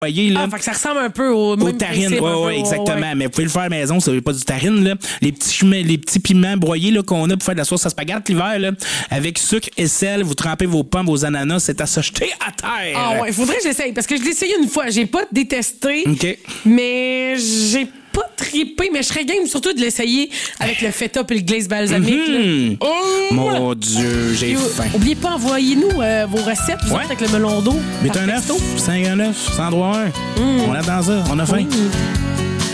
broyé, là. Fait que ça ressemble un peu au même tahine. principe, Oui, exactement. Mais vous pouvez le faire à la maison, ça veut pas du tahine, là. Les petits piments broyés, là, qu'on a pour faire de la sauce à spaghetti l'hiver, là, avec sucre et sel, vous trempez vos pommes, vos ananas, c'est à se jeter à terre. Ah ouais, faudrait que j'essaye, parce que je l'ai essayé une fois. J'ai pas détesté, OK. mais j'ai pas trippé, mais je serais game surtout de l'essayer avec le feta et le glaze balsamique. Là. Oh! Mon Dieu, j'ai faim. Oubliez pas, envoyez-nous vos recettes vous autres, avec le melon d'eau. Mettez un œuf, 5 un œuf, 103 1. On attend ça, on a faim.